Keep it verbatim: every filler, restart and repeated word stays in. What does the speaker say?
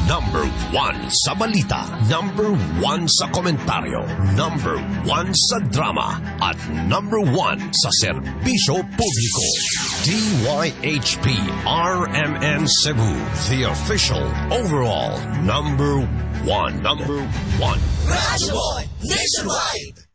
Number one sa balita. Number one sa komentaryo. Number one sa drama. At number one sa serbisyo publiko. D Y H P R M N Cebu, the official overall number one. Number one. Radyo Boy Nationwide.